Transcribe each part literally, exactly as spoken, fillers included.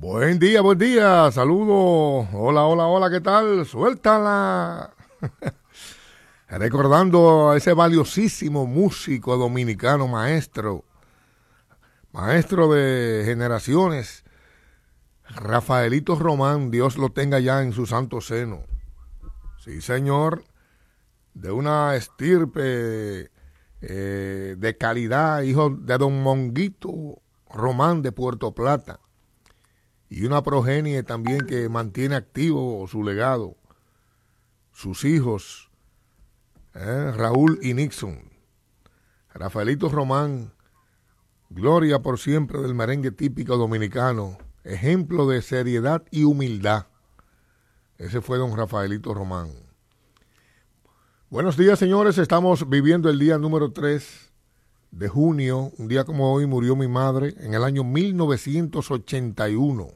Buen día, buen día, saludos, hola, hola, hola, ¿qué tal? Suéltala. Recordando a ese valiosísimo músico dominicano, maestro, maestro de generaciones, Rafaelito Román, Dios lo tenga ya en su santo seno. Sí, señor, de una estirpe eh, de calidad, hijo de don Monguito Román de Puerto Plata. Y una progenie también que mantiene activo su legado. Sus hijos, eh, Raúl y Nixon. Rafaelito Román, gloria por siempre del merengue típico dominicano. Ejemplo de seriedad y humildad. Ese fue don Rafaelito Román. Buenos días, señores. Estamos viviendo el día número tres de junio. Un día como hoy murió mi madre en el año mil novecientos ochenta y uno.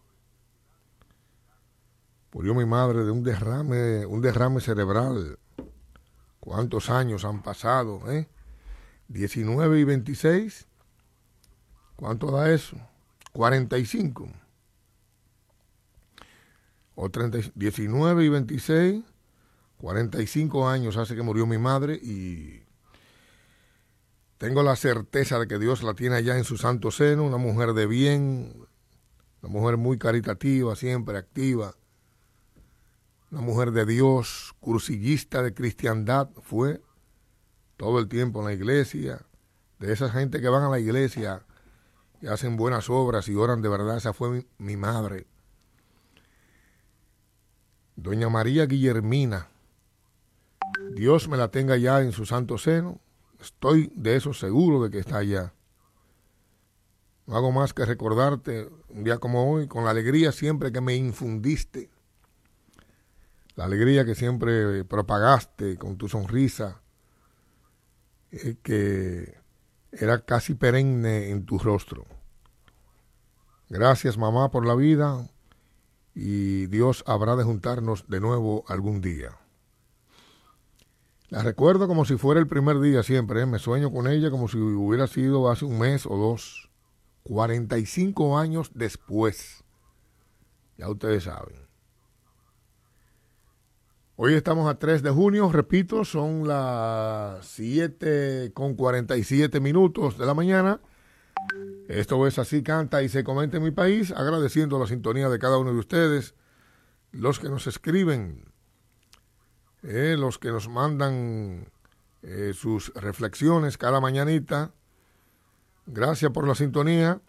Murió mi madre de un derrame, un derrame cerebral. ¿Cuántos años han pasado, eh? diecinueve y veintiséis. ¿Cuánto da eso? cuarenta y cinco. O treinta, diecinueve y veintiséis. cuarenta y cinco años hace que murió mi madre y tengo la certeza de que Dios la tiene allá en su santo seno. Una mujer de bien, una mujer muy caritativa, siempre activa. Una mujer de Dios, cursillista de cristiandad, fue todo el tiempo en la iglesia. De esa gente que van a la iglesia y hacen buenas obras y oran de verdad, esa fue mi, mi madre. Doña María Guillermina, Dios me la tenga ya en su santo seno. Estoy de eso seguro de que está allá. No hago más que recordarte un día como hoy, con la alegría siempre que me infundiste. La alegría que siempre propagaste con tu sonrisa, eh, que era casi perenne en tu rostro. Gracias, mamá, por la vida, y Dios habrá de juntarnos de nuevo algún día. La recuerdo como si fuera el primer día siempre, ¿eh? Me sueño con ella como si hubiera sido hace un mes o dos, cuarenta y cinco años después. Ya ustedes saben. Hoy estamos a tres de junio, repito, son las siete con cuarenta y siete minutos de la mañana. Esto es Así Canta y Se Comenta en Mi País, agradeciendo la sintonía de cada uno de ustedes, los que nos escriben, eh, los que nos mandan eh, sus reflexiones cada mañanita. Gracias por la sintonía.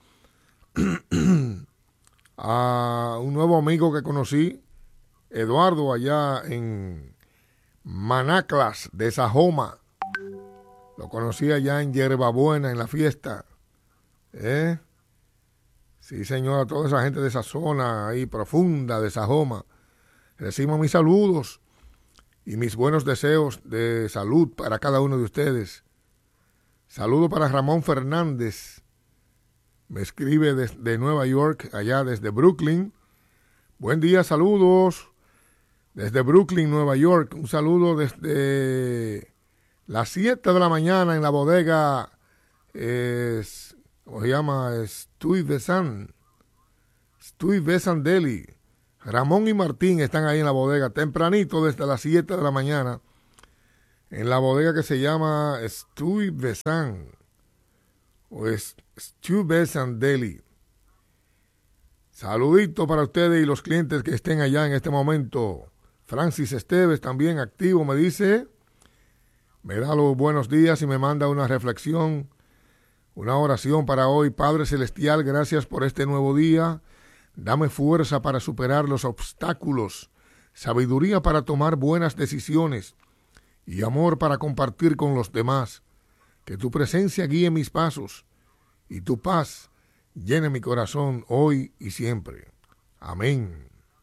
A un nuevo amigo que conocí, Eduardo, allá en Manaclas de Sajoma. Lo conocí allá en Yerbabuena, en la fiesta. ¿Eh? Sí, señora, toda esa gente de esa zona ahí profunda de Sajoma. Recibo mis saludos y mis buenos deseos de salud para cada uno de ustedes. Saludo para Ramón Fernández. Me escribe desde Nueva York, allá desde Brooklyn. Buen día, saludos. Desde Brooklyn, Nueva York, un saludo desde las siete de la mañana en la bodega, eh, ¿cómo se llama? Stuyvesant, Stuyvesant Deli. Ramón y Martín están ahí en la bodega, tempranito desde las siete de la mañana, en la bodega que se llama Stuyvesant, o Stuyvesant Deli. Saludito para ustedes y los clientes que estén allá en este momento. Francis Esteves también activo, me dice, me da los buenos días y me manda una reflexión, una oración para hoy. Padre Celestial, gracias por este nuevo día. Dame fuerza para superar los obstáculos, sabiduría para tomar buenas decisiones y amor para compartir con los demás. Que tu presencia guíe mis pasos y tu paz llene mi corazón hoy y siempre. Amén.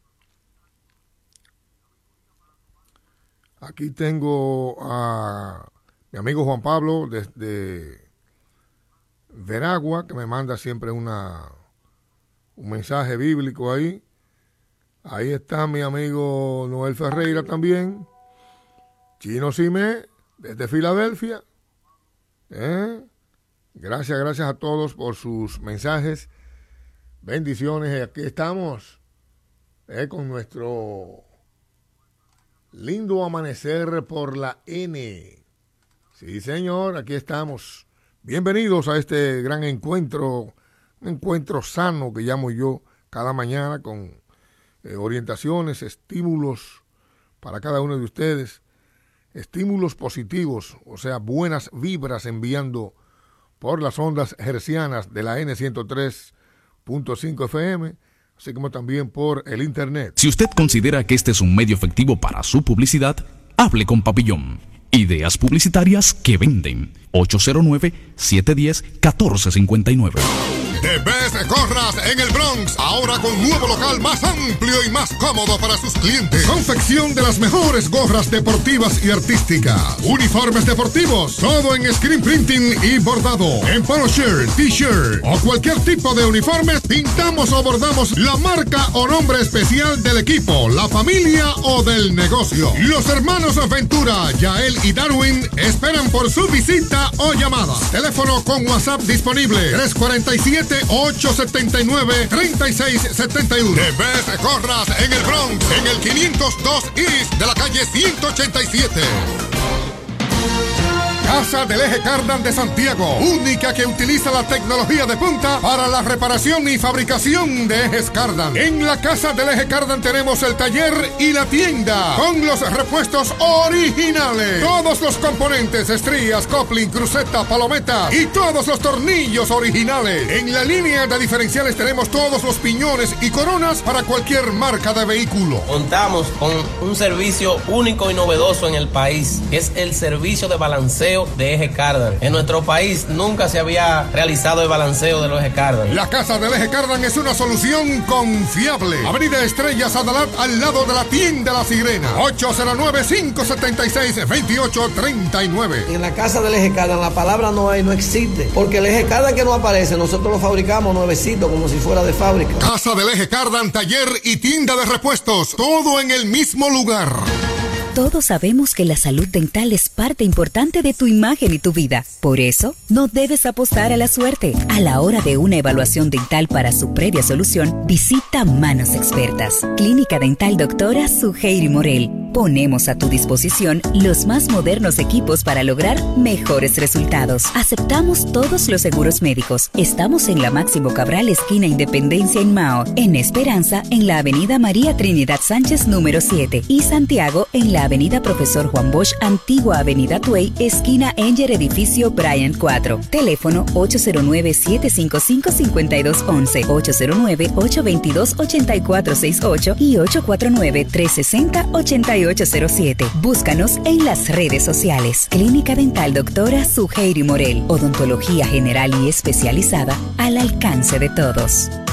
Aquí tengo a mi amigo Juan Pablo desde Veragua, que me manda siempre una, un mensaje bíblico ahí. Ahí está mi amigo Noel Ferreira también. Chino Cime, desde Filadelfia. ¿Eh? Gracias, gracias a todos por sus mensajes Bendiciones, aquí estamos eh, con nuestro lindo amanecer por la N. Sí, señor, aquí estamos. Bienvenidos a este gran encuentro, un encuentro sano que llamo yo cada mañana con eh, orientaciones, estímulos para cada uno de ustedes, estímulos positivos, o sea, buenas vibras enviando por las ondas hercianas de la N ciento tres punto cinco F M, así como también por el internet. Si usted considera que este es un medio efectivo para su publicidad, hable con Papillón. Ideas publicitarias que venden. ocho cero nueve, siete uno cero, uno cuatro cinco nueve. The Best Gorras en el Bronx, ahora con nuevo local más amplio y más cómodo para sus clientes. Confección de las mejores gorras deportivas y artísticas. Uniformes deportivos, todo en screen printing y bordado. En polo shirt, t-shirt o cualquier tipo de uniformes, pintamos o bordamos la marca o nombre especial del equipo, la familia o del negocio. Los hermanos Ventura, Yael y Darwin esperan por su visita o llamada. Teléfono con WhatsApp disponible tres cuatro siete, ocho siete nueve, tres seis siete uno. The Best Gorras en el Bronx, en el quinientos dos East de la calle ciento ochenta y siete. Casa del Eje Cardan de Santiago, única que utiliza la tecnología de punta para la reparación y fabricación de ejes Cardan. En la Casa del Eje Cardan tenemos el taller y la tienda con los repuestos originales. Todos los componentes, estrías, coupling, cruceta, palometa y todos los tornillos originales. En la línea de diferenciales tenemos todos los piñones y coronas para cualquier marca de vehículo. Contamos con un servicio único y novedoso en el país, que es el servicio de balanceo de eje Cardan. En nuestro país nunca se había realizado el balanceo de los eje Cardan. La Casa del Eje Cardan es una solución confiable. Avenida Estrellas Adalat, al lado de la tienda La Sirena. ocho cero nueve, cinco siete seis, dos ocho tres nueve. En la Casa del Eje Cardan la palabra no hay, no existe. Porque el eje Cardan que no aparece, nosotros lo fabricamos nuevecito, como si fuera de fábrica. Casa del Eje Cardan, taller y tienda de repuestos. Todo en el mismo lugar. Todos sabemos que la salud dental es parte importante de tu imagen y tu vida. Por eso, no debes apostar a la suerte. A la hora de una evaluación dental para su previa solución, visita Manos Expertas. Clínica Dental Doctora Suheiri Morel. Ponemos a tu disposición los más modernos equipos para lograr mejores resultados. Aceptamos todos los seguros médicos. Estamos en la Máximo Cabral, esquina Independencia en Mao. En Esperanza, en la avenida María Trinidad Sánchez, número siete. Y Santiago, en la avenida Profesor Juan Bosch, antigua avenida Tuey, esquina Enger Edificio Bryant cuatro. Teléfono ocho cero nueve, siete cinco cinco, cinco dos uno uno, ocho cero nueve, ocho dos dos, ocho cuatro seis ocho y ocho cuatro nueve, tres seis cero, ocho ocho cero siete. Búscanos en las redes sociales. Clínica Dental Doctora Suheiri Morel. Odontología general y especializada al alcance de todos.